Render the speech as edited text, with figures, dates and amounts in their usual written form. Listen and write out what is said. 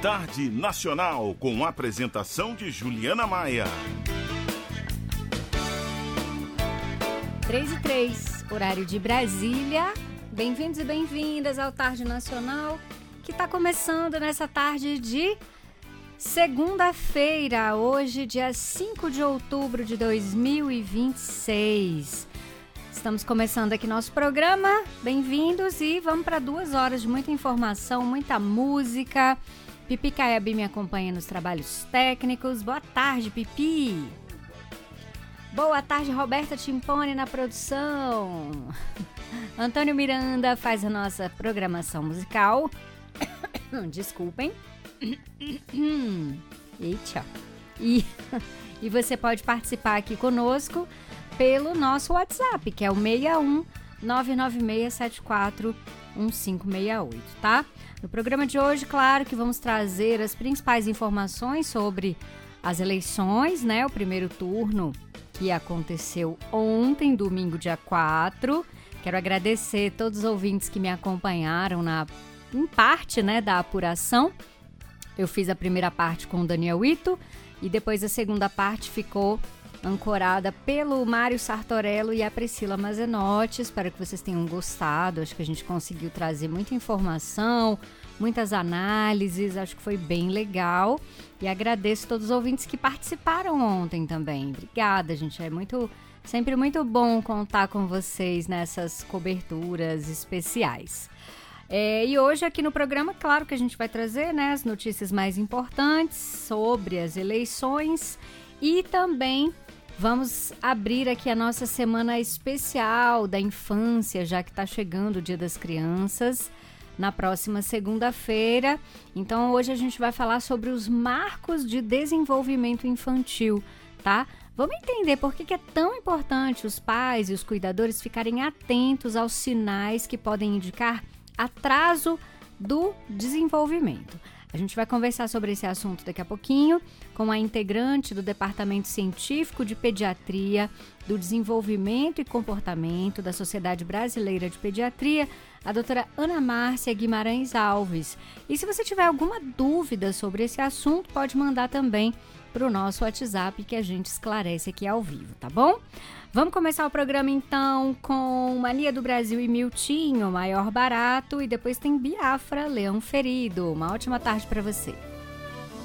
Tarde Nacional, com a apresentação de Juliana Maia. 3:03, horário de Brasília. Bem-vindos e bem-vindas ao Tarde Nacional, que está começando nessa tarde de segunda-feira, hoje, dia 5 de outubro de 2026. Estamos começando aqui nosso programa. Bem-vindos e vamos para 2 horas de muita informação, muita música. Pipi Caiabi me acompanha nos trabalhos técnicos. Boa tarde, Pipi. Boa tarde, Roberta Timpone na produção. Antônio Miranda faz a nossa programação musical. Desculpem. Eita. E você pode participar aqui conosco pelo nosso WhatsApp, que é o 61 99674 1568, tá? No programa de hoje, claro que vamos trazer as principais informações sobre as eleições, né? O primeiro turno que aconteceu ontem, domingo, dia 4. Quero agradecer todos os ouvintes que me acompanharam em parte, né, da apuração. Eu fiz a primeira parte com o Daniel Ito e depois a segunda parte ficou ancorada pelo Mário Sartorello e a Priscila Mazenotti. Espero que vocês tenham gostado. Acho que a gente conseguiu trazer muita informação, muitas análises. Acho que foi bem legal. E agradeço a todos os ouvintes que participaram ontem também. Obrigada, gente. É sempre muito bom contar com vocês nessas coberturas especiais. E hoje aqui no programa, claro que a gente vai trazer, né, as notícias mais importantes sobre as eleições e também vamos abrir aqui a nossa semana especial da infância, já que está chegando o Dia das Crianças, na próxima segunda-feira. Então, hoje a gente vai falar sobre os marcos de desenvolvimento infantil, tá? Vamos entender por que é tão importante os pais e os cuidadores ficarem atentos aos sinais que podem indicar atraso do desenvolvimento. A gente vai conversar sobre esse assunto daqui a pouquinho com a integrante do Departamento Científico de Pediatria, do Desenvolvimento e Comportamento da Sociedade Brasileira de Pediatria, a doutora Ana Márcia Guimarães Alves. E se você tiver alguma dúvida sobre esse assunto, pode mandar também para o nosso WhatsApp que a gente esclarece aqui ao vivo, tá bom? Vamos começar o programa então com Mania do Brasil e Miltinho, Maior Barato, e depois tem Biafra, Leão Ferido. Uma ótima tarde para você.